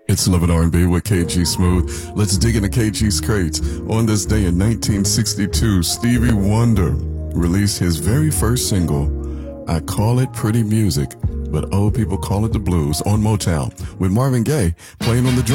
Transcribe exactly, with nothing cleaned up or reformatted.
It's Love and R and B with K G Smooth. Let's dig into K G's crates. On this day in nineteen sixty-two, Stevie Wonder released his very first single, I Call It Pretty Music, but old people call it the blues, on Motown, with Marvin Gaye playing on the drums.